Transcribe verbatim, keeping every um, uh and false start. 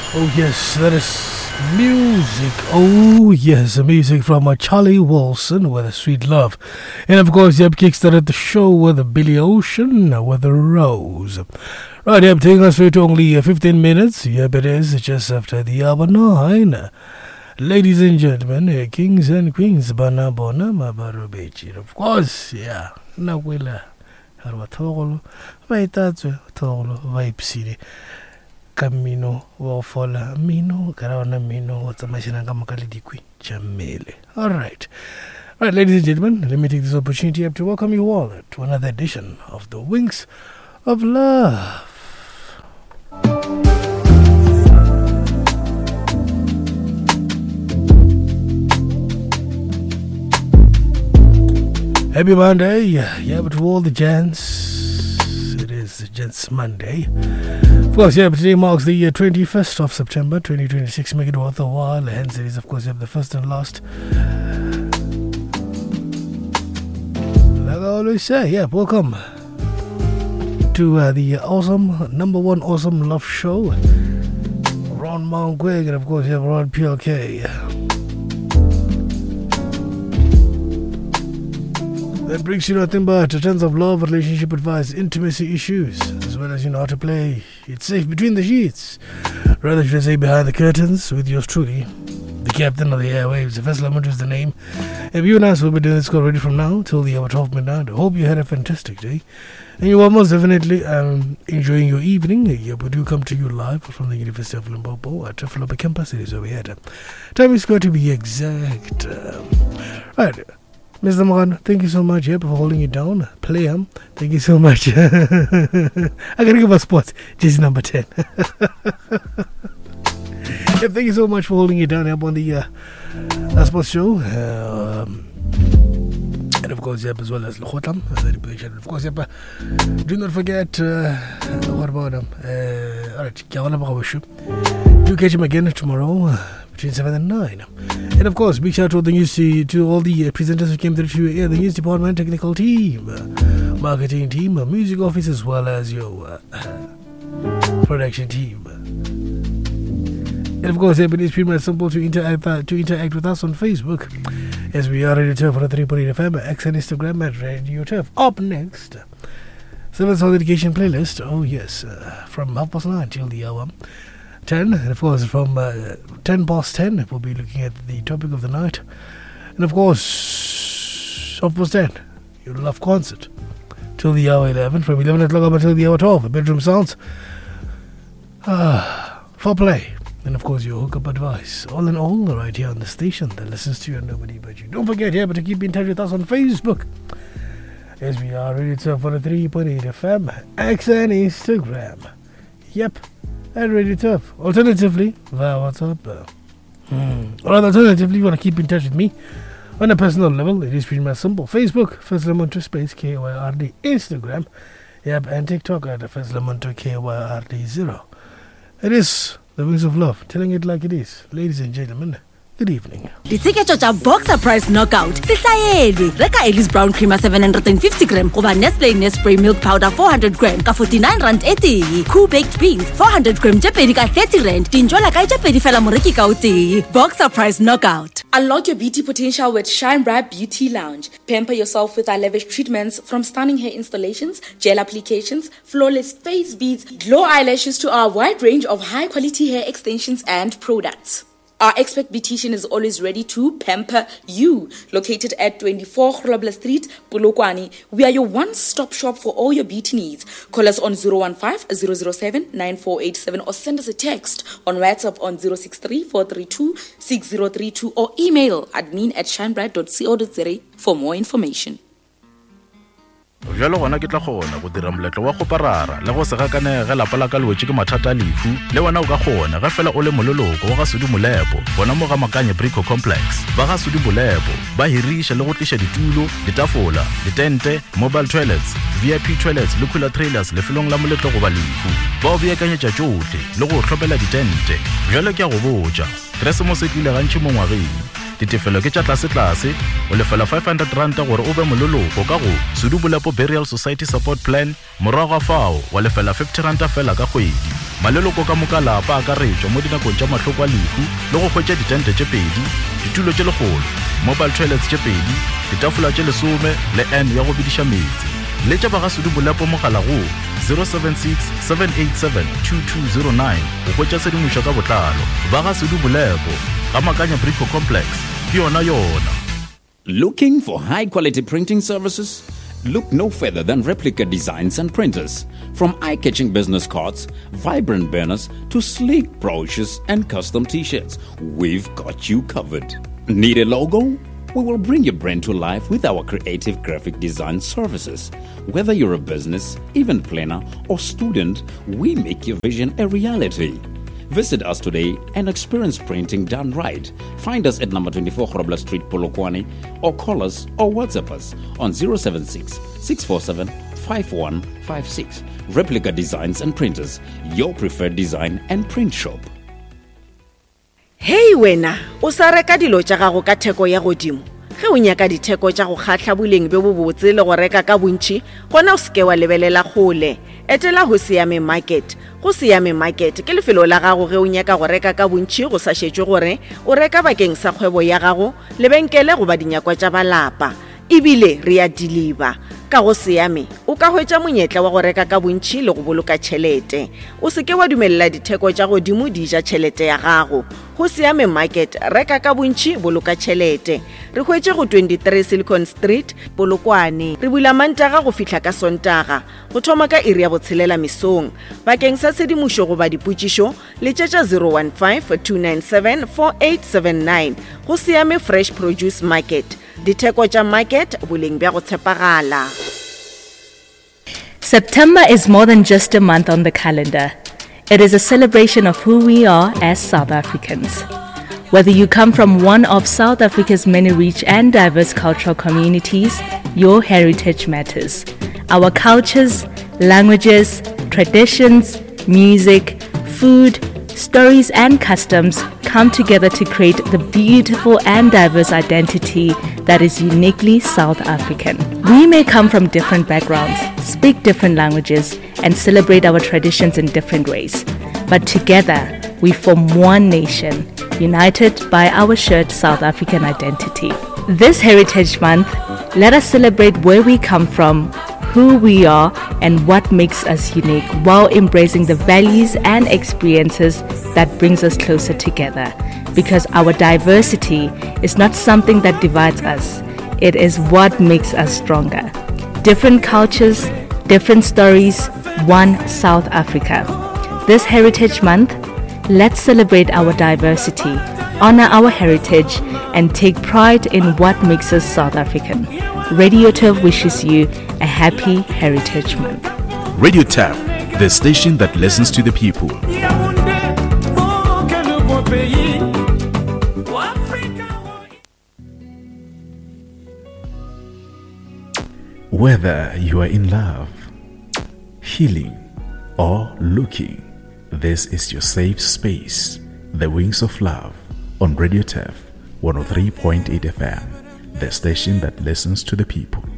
Oh yes, that is music. Oh yes, music from uh, Charlie Wilson with a Sweet Love. And of course, yep, kickstarted the show with a Billy Ocean uh, with a Rose. Right, yep, taking us through to only uh, fifteen minutes. Yep, it is just after the hour nine. Ladies and gentlemen, uh, kings and queens, bana bona mabarubechi. Of course, yeah, nakwela harwa thogolo, vaitatwe thogolo, vaipsiri. Kamino wa fola mino karawana mino watamashina kama kalidikwi chamele. All right. All right, ladies and gentlemen, let me take this opportunity to welcome you all to another edition of the Wings of Love. Happy Monday, yeah, but to all the gents, it is Gents Monday. Of course, yeah, but today marks the uh, twenty-first of September, twenty twenty-six. Make it worth a while. Hence, it is, of course, yeah, the first and last. Like I always say, yeah, welcome to uh, the awesome, number one awesome love show. Ron Mount Quig, and of course, yeah, Ron P L K. That brings you nothing but tons of love, relationship advice, intimacy issues, as well as you know how to play it safe between the sheets. Rather, should I say behind the curtains, with yours truly, the captain of the airwaves. The first element is the name. If you and us will be doing this already from now till the hour twelve midnight. I hope you had a fantastic day, and you are most definitely um, enjoying your evening. Yeah, we do come to you live from the University of Limpopo at Teflopa campus. It is over here. Time is going to be exact. Um, right. Mister Moran, thank you so much yeah, for holding it down. Play him. Thank you so much. I gotta give a spot. Just number ten. Yeah, thank you so much for holding it down up on the uh, uh, sports show. Um, and of course, yep, as well as Lekhotam. Of course, yep, uh, do not forget uh, what about them? Uh, Alright, do catch him again tomorrow uh, between seven and nine. And of course, big shout out to the news to, to all the uh, presenters who came through to yeah, the news department, technical team, uh, marketing team, uh, music office, as well as your uh, production team. And of course, it is pretty much simple to interact uh, to interact with us on Facebook, as we are Radio Turf for the three point eight F M, X and Instagram at Radio Turf. Up next, seven song dedication playlist. Oh yes, uh, from half past nine till the hour ten, and of course from uh, ten past ten, we'll be looking at the topic of the night, and of course, half past ten, your love concert till the hour eleven, from eleven o'clock up until the hour twelve. Bedroom sounds, ah, uh, for play. And of course, your hookup advice. All in all, right here on the station that listens to you and nobody but you. Don't forget, yeah, but to keep in touch with us on Facebook, as we are ready to for the three point eight F M, X and Instagram. Yep, at Radio Turf. Alternatively, via WhatsApp. Uh, hmm. Or alternatively, you want to keep in touch with me on a personal level. It is pretty much simple. Facebook, First Lamonto Space K Y R D. Instagram, yep, and TikTok at First Lamonto K Y R D zero. It is the Wings of Love, telling it like it is. Ladies and gentlemen, good evening. Ditiketo tsa Boxer Price Knockout. Sihlayelwe. Reka Ellis Brown Creamer seven hundred fifty gram. Kuba Nestle Nespray Milk Powder four hundred gram. Ka forty-nine rand eighty. Cool Baked Beans four hundred gram. Japedi ka thirty rand. Tinjola ka japedi fela moreki ka uti. Boxer Price Knockout. Unlock your beauty potential with Shine Bright Beauty Lounge. Pamper yourself with our lavish treatments, from stunning hair installations, gel applications, flawless face beads, glow eyelashes, to our wide range of high quality hair extensions and products. Our expert beautician is always ready to pamper you. Located at twenty-four Grobler Street, Polokwane, we are your one-stop shop for all your beauty needs. Call us on zero one five, zero zero seven, nine four eight seven or send us a text on WhatsApp on zero six three, four three two, six zero three two or email admin at shinebright dot co dot za for more information. Jalo gona ke tla gona go dira moletlo wa go parara le go se gakane ge lapa la ka le wetse ke mathata lefu le wena o ka gona ga fela o le mololoko wa ga Sudi Molepo bona mo ga Makanye Brico Complex ba ga Sudi Molepo ba hirisha le go tlisha ditulo ditafola ditente mobile toilets V I P toilets le cooler trailers le felong la moletlo go ba lefu ba o beakanyetsa tsotle le go tlhopela ditente jalo ke a go botsa Christmas e tlile gantši mo ngwageng ditefelo ke tša tlase-tlase o lefela five hundred rand gore o be mololoko ka go Sudubulepo Burial Society Support Plan. Morago ga fao wa lefela fifty rand fela ka kgwedi. Maleloko ka moka lapa a ka retšwa mo dinakong tša mahloko a lehu le go hwetša ditente tše pedi, ditulo tše legolo, mobile toilets tše pedi, ditafola tše lesome le N ya go bediša metsi. Le tša ba ga Sudubulepo mogala go zero seven six seven eight seven two two zero nine go hwetša sedimošo ka botlalo. Ba ga Sudubulepo ga Makanya Brico Complex ke yona yona. Looking for high-quality printing services? Look no further than Replica Designs and Printers. From eye-catching business cards, vibrant banners, to sleek brochures and custom t-shirts, we've got you covered. Need a logo? We will bring your brand to life with our creative graphic design services. Whether you're a business, event planner, or student, we make your vision a reality. Visit us today and experience printing done right. Find us at number twenty-four Grobler Street, Polokwane, or call us or WhatsApp us on zero seven six six four seven five one five six. Replica Designs and Printers, your preferred design and print shop. Hey wena, o sa reka dilo tša gago ka theko ya godimo. Ge o nyaka ditheko tša go kgatla boleng be bo botse le go reka ka bontši, gona o seke wa lebelela gole. Etela go Siame Market. Go Siame Market ke lefelo la gago ge o nyaka go reka ka bontši go sa šetšwe gore o reka bakeng sa kgwebo ya gago, lebenkele goba dinyakwa tša balapa. Ebile re a deliver. Ka go Siame, o ka hwetša monyetla wa go reka ka bontši le go boloka tšhelete. O seke wa dumelela ditheko tša godimo di ja tšhelete ya gago. Go Siame Market, reka ka bontši, boloka tšhelete. Re hwetše go twenty-three Silicon Street, Polokwane. Re bula Mantaga go fihla ka Sontaga. Go thoma ka iri ya botshelela mesong. Bakeng sa sedimošo goba dipotšišo, letšetša zero one five two nine seven four eight seven nine. Go Siame Fresh Produce Market. Ditheko tša market, boleng bja go tshepagala. September is more than just a month on the calendar. It is a celebration of who we are as South Africans. Whether you come from one of South Africa's many rich and diverse cultural communities, your heritage matters. Our cultures, languages, traditions, music, food, stories and customs come together to create the beautiful and diverse identity that is uniquely South African. We may come from different backgrounds, speak different languages, and celebrate our traditions in different ways. But together, we form one nation, united by our shared South African identity. This Heritage Month, let us celebrate where we come from, who we are, and what makes us unique, while embracing the values and experiences that brings us closer together. Because our diversity is not something that divides us, it is what makes us stronger. Different cultures, different stories, one South Africa. This Heritage Month, let's celebrate our diversity, honor our heritage, and take pride in what makes us South African. Radio Turf wishes you a happy Heritage Month. Radio Turf, the station that listens to the people. Whether you are in love, healing, or looking, this is your safe space. The Wings of Love on Radio Turf one oh three point eight F M, the station that listens to the people.